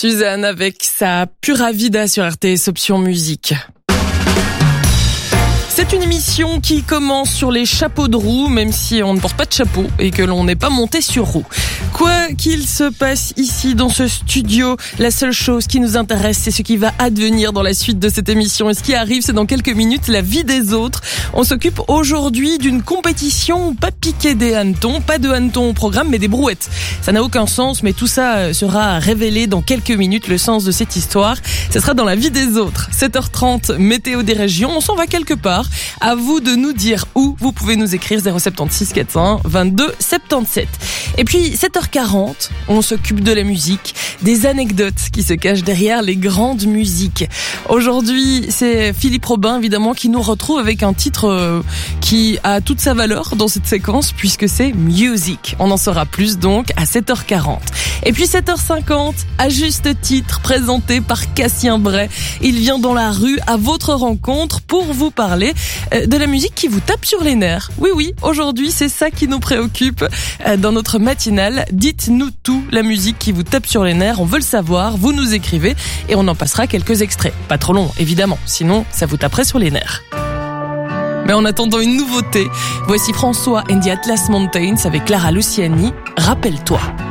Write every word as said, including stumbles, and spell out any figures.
Suzanne avec sa Pura Vida sur R T S Option Musique. C'est une émission qui commence sur les chapeaux de roue, même si on ne porte pas de chapeau et que l'on n'est pas monté sur roue. Quoi qu'il se passe ici dans ce studio, la seule chose qui nous intéresse, c'est ce qui va advenir dans la suite de cette émission. Et ce qui arrive, c'est dans quelques minutes la vie des autres. On s'occupe aujourd'hui d'une compétition, pas piquer des hannetons, pas de hannetons au programme, mais des brouettes. Ça n'a aucun sens, mais tout ça sera révélé dans quelques minutes, le sens de cette histoire. Ce sera dans la vie des autres. sept heures trente, météo des régions, on s'en va quelque part. À vous de nous dire où. Vous pouvez nous écrire zéro sept six quatre cent un vingt-deux soixante-dix-sept. Et puis sept heures quarante, on s'occupe de la musique, des anecdotes qui se cachent derrière les grandes musiques. Aujourd'hui, c'est Philippe Robin évidemment qui nous retrouve avec un titre euh, qui a toute sa valeur dans cette séquence puisque c'est Music. On en saura plus donc à sept heures quarante. Et puis sept heures cinquante, à juste titre, présenté par Cassien Bray. Il vient dans la rue à votre rencontre pour vous parler de la musique qui vous tape sur les nerfs. Oui, oui, aujourd'hui, c'est ça qui nous préoccupe dans notre matinale. Dites-nous tout, la musique qui vous tape sur les nerfs. On veut le savoir, vous nous écrivez et on en passera quelques extraits. Pas trop long, évidemment, sinon ça vous taperait sur les nerfs. Mais en attendant une nouveauté, voici François and the Atlas Mountains avec Clara Luciani. Rappelle-toi.